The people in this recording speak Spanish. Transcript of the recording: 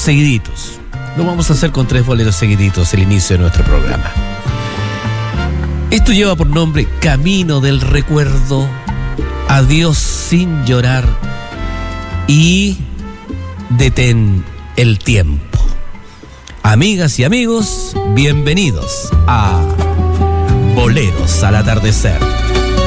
seguiditos. Lo vamos a hacer con 3 boleros seguiditos, el inicio de nuestro programa. Esto lleva por nombre Camino del Recuerdo, Adiós sin llorar y Detén el tiempo. Amigas y amigos, bienvenidos a Boleros al atardecer.